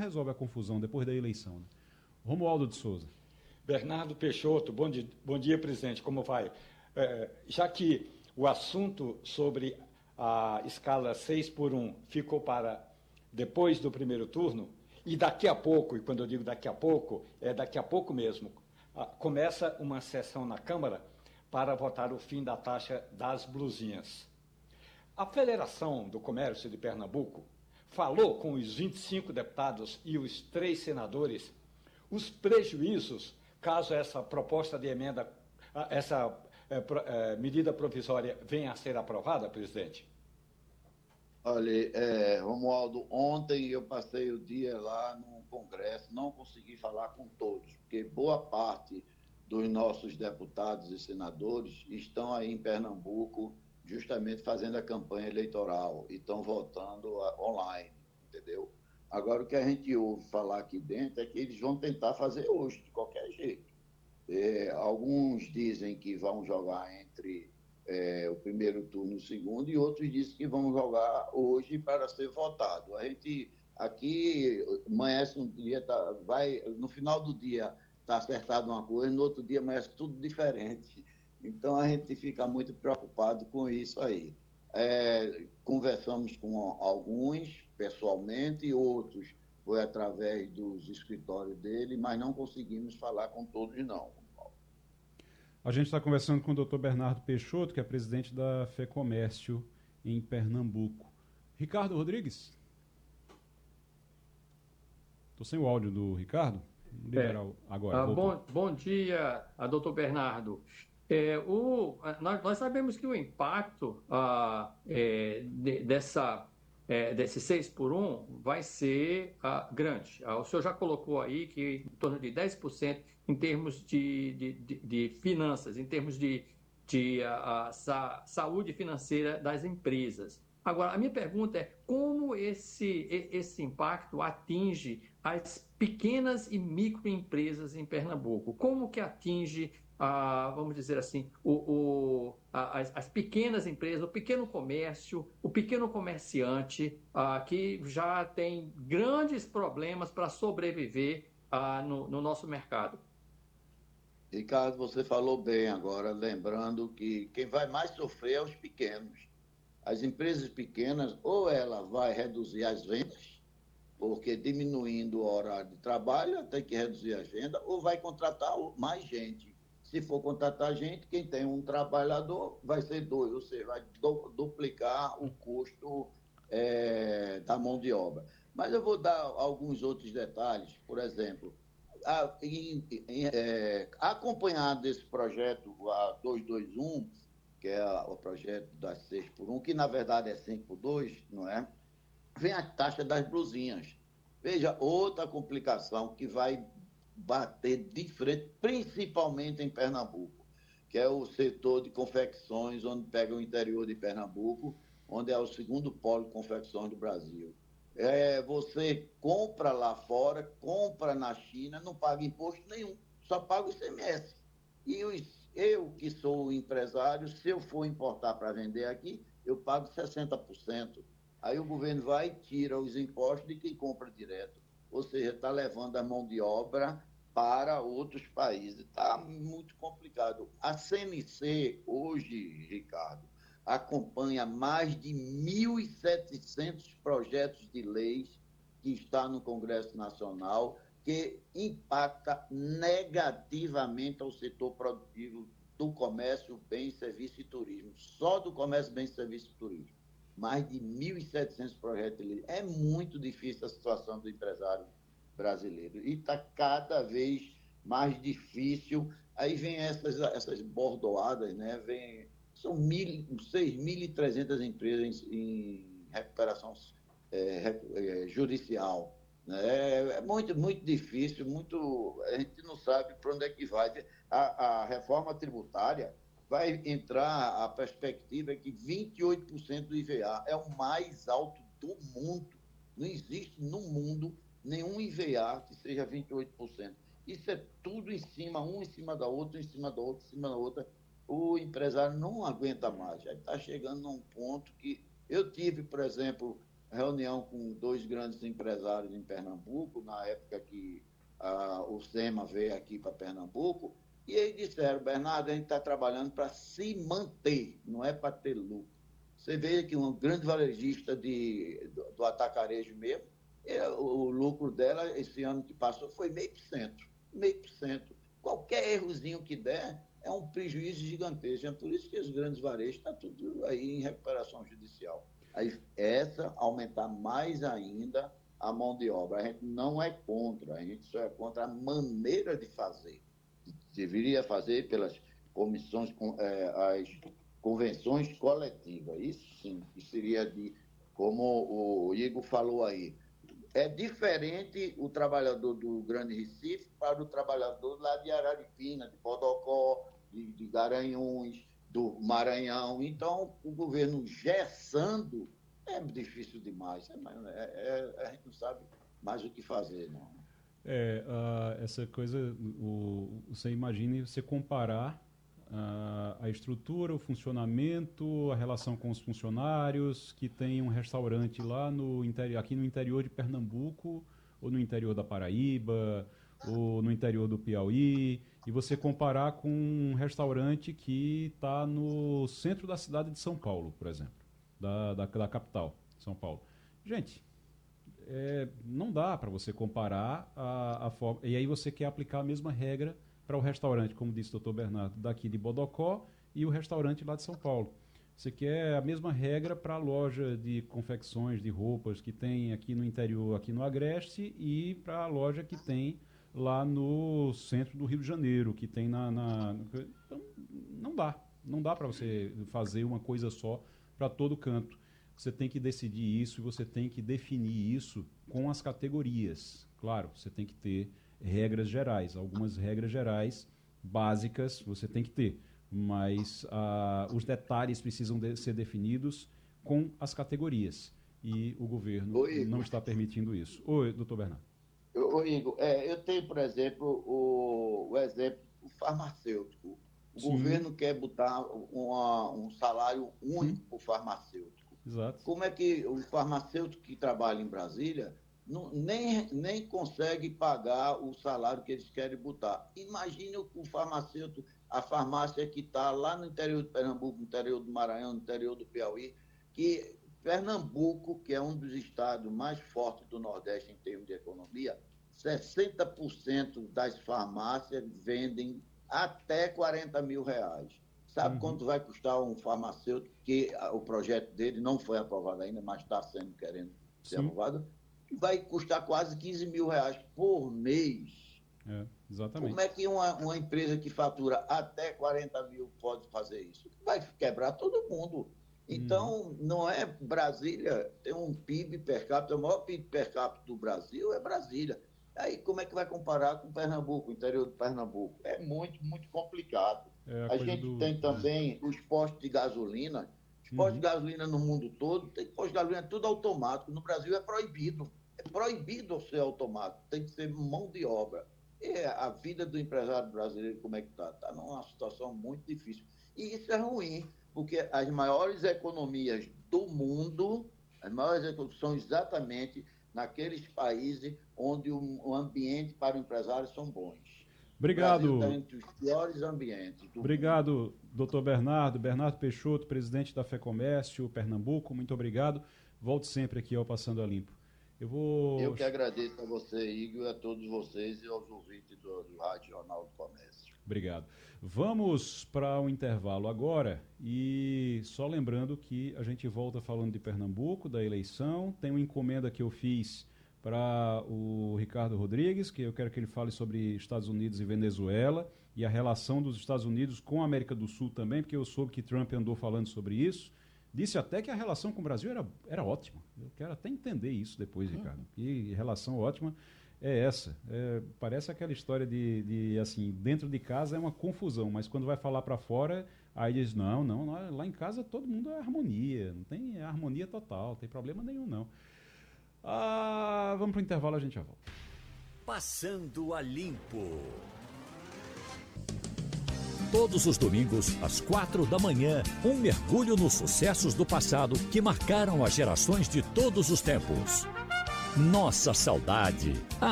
resolve a confusão depois da eleição, né? Romualdo de Souza. Bernardo Peixoto, bom dia, presidente, como vai? Já que o assunto sobre a escala 6 por 1 ficou para depois do primeiro turno, e daqui a pouco, e quando eu digo daqui a pouco, é daqui a pouco mesmo, começa uma sessão na Câmara para votar o fim da taxa das blusinhas. A Federação do Comércio de Pernambuco falou com os 25 deputados e os 3 senadores os prejuízos caso essa proposta de emenda, essa medida provisória venha a ser aprovada, presidente? Olha, Romualdo, ontem eu passei o dia lá no Congresso, não consegui falar com todos, porque boa parte dos nossos deputados e senadores estão aí em Pernambuco justamente fazendo a campanha eleitoral e estão votando online, entendeu? Agora, o que a gente ouve falar aqui dentro é que eles vão tentar fazer hoje, de qualquer jeito. Alguns dizem que vão jogar entre o primeiro turno e o segundo, e outros dizem que vão jogar hoje para ser votado. A gente aqui amanhece um dia, no final do dia está acertado uma coisa, no outro dia amanhece tudo diferente. Então a gente fica muito preocupado com isso aí. Conversamos com alguns pessoalmente, e outros foi através dos escritórios dele, mas não conseguimos falar com todos, não. A gente está conversando com o doutor Bernardo Peixoto, que é presidente da FEComércio em Pernambuco. Ricardo Rodrigues? Estou sem o áudio do Ricardo. Vou liberar agora. Bom dia, doutor Bernardo. Nós sabemos que o impacto desse 6 por 1 vai ser grande. O senhor já colocou aí que em torno de 10% em termos de finanças, em termos de saúde financeira das empresas. Agora, a minha pergunta é como esse impacto atinge as pequenas e microempresas em Pernambuco? Como que atinge, vamos dizer assim, as pequenas empresas, o pequeno comércio, o pequeno comerciante, que já tem grandes problemas para sobreviver no nosso mercado? Ricardo, você falou bem agora, lembrando que quem vai mais sofrer é os pequenos. As empresas pequenas, ou ela vai reduzir as vendas, porque diminuindo o horário de trabalho, ela tem que reduzir a agenda, ou vai contratar mais gente. Se for contratar gente, quem tem um trabalhador vai ser 2, ou seja, vai duplicar o custo da mão de obra. Mas eu vou dar alguns outros detalhes, por exemplo, acompanhado desse projeto, a 221, que é o projeto das 6 por 1, que na verdade é 5 por 2, não é? Vem a taxa das blusinhas. Veja, outra complicação que vai bater de frente, principalmente em Pernambuco, que é o setor de confecções, onde pega o interior de Pernambuco, onde é o segundo polo de confecções do Brasil. Você compra lá fora, compra na China, não paga imposto nenhum, só paga o ICMS. E eu, que sou empresário, se eu for importar para vender aqui, eu pago 60%. Aí o governo vai e tira os impostos de quem compra direto. Ou seja, está levando a mão de obra para outros países. Está muito complicado. A CNC, hoje, Ricardo, acompanha mais de 1.700 projetos de leis que está no Congresso Nacional, que impacta negativamente ao setor produtivo do comércio, bem, serviço e turismo. Só do comércio, bem, serviço e turismo. Mais de 1.700 projetos de lei. É muito difícil a situação do empresário brasileiro. E está cada vez mais difícil. Aí vem essas bordoadas, né? São 6.300 empresas em recuperação judicial. É muito, muito difícil, a gente não sabe para onde é que vai. A reforma tributária vai entrar, a perspectiva é que 28% do IVA é o mais alto do mundo. Não existe no mundo nenhum IVA que seja 28%. Isso é tudo em cima, um em cima da outra, em cima da outra, em cima da outra. O empresário não aguenta mais. Já está chegando num ponto que eu tive, por exemplo, reunião com 2 grandes empresários em Pernambuco, na época que o SEMA veio aqui para Pernambuco, e eles disseram: Bernardo, a gente está trabalhando para se manter, não é para ter lucro. Você vê que um grande varejista do atacarejo mesmo, o lucro dela esse ano que passou foi 0,5%. 0,5%. Qualquer errozinho que der é um prejuízo gigantesco. É por isso que os grandes varejos estão tudo aí em recuperação judicial. Aí, aumentar mais ainda a mão de obra. A gente não é contra, a gente só é contra a maneira de fazer. Deveria fazer pelas comissões, as convenções coletivas. Isso sim, que seria como o Igor falou aí. É diferente o trabalhador do Grande Recife para o trabalhador lá de Araripina, de Bodocó, de Garanhuns, do Maranhão. Então, o governo gessando é difícil demais. A gente não sabe mais o que fazer, não. Essa coisa, você imagine você comparar a estrutura, o funcionamento, a relação com os funcionários, que tem um restaurante lá aqui no interior de Pernambuco, ou no interior da Paraíba, ou no interior do Piauí, e você comparar com um restaurante que está no centro da cidade de São Paulo, por exemplo, da capital, São Paulo. Gente, não dá para você comparar a forma. E aí você quer aplicar a mesma regra para o restaurante, como disse o doutor Bernardo, daqui de Bodocó e o restaurante lá de São Paulo. Você quer a mesma regra para a loja de confecções de roupas que tem aqui no interior, aqui no Agreste, e para a loja que tem lá no centro do Rio de Janeiro, que tem Então, não dá. Não dá para você fazer uma coisa só para todo canto. Você tem que decidir isso e você tem que definir isso com as categorias. Claro, você tem que ter regras gerais. Algumas regras gerais básicas você tem que ter, mas os detalhes precisam ser definidos com as categorias. E o governo não está permitindo isso. Oi, doutor Bernardo. Igor, eu tenho, por exemplo, o exemplo do farmacêutico. O Sim. Governo quer botar um salário único para o farmacêutico. Exato. Como é que o farmacêutico que trabalha em Brasília nem consegue pagar o salário que eles querem botar? Imagine o farmacêutico, a farmácia que está lá no interior de Pernambuco, no interior do Maranhão, no interior do Piauí, que Pernambuco, que é um dos estados mais fortes do Nordeste em termos de economia, 60% das farmácias vendem até R$40 mil. Sabe quanto vai custar um farmacêutico, que o projeto dele não foi aprovado ainda, mas está querendo ser aprovado? Vai custar quase R$15 mil por mês. Exatamente. Como é que uma empresa que fatura até 40 mil pode fazer isso? Vai quebrar todo mundo. Então, não é Brasília, tem um PIB per capita, o maior PIB per capita do Brasil é Brasília. Aí, como é que vai comparar com Pernambuco, o interior de Pernambuco? É muito, muito complicado. A gente tem também os postos de gasolina. Os postos de gasolina no mundo todo, tem postos de gasolina tudo automático. No Brasil é proibido. É proibido ser automático. Tem que ser mão de obra. E a vida do empresário brasileiro, como é que está? Está numa situação muito difícil. E isso é ruim, porque as maiores economias do mundo, são exatamente naqueles países onde o ambiente para o empresário são bons. Obrigado. O Brasil está entre os piores ambientes do Obrigado, doutor Bernardo Peixoto, presidente da FEComércio Pernambuco, muito obrigado. Volte sempre aqui ao Passando a Limpo. Eu que agradeço a você, Igor, a todos vocês e aos ouvintes do Rádio Jornal do Comércio. Obrigado. Vamos para um intervalo agora e só lembrando que a gente volta falando de Pernambuco, da eleição. Tem uma encomenda que eu fiz para o Ricardo Rodrigues, que eu quero que ele fale sobre Estados Unidos e Venezuela e a relação dos Estados Unidos com a América do Sul também, porque eu soube que Trump andou falando sobre isso. Disse até que a relação com o Brasil era ótima. Eu quero até entender isso depois, Ricardo. Que relação ótima é essa. Parece aquela história de assim, dentro de casa é uma confusão, mas quando vai falar para fora, aí diz, não, lá em casa todo mundo é harmonia, não tem harmonia total, não tem problema nenhum, não. Vamos para o intervalo, a gente já volta. Passando a Limpo. Todos os domingos, às 4 da manhã, um mergulho nos sucessos do passado que marcaram as gerações de todos os tempos. Nossa saudade, a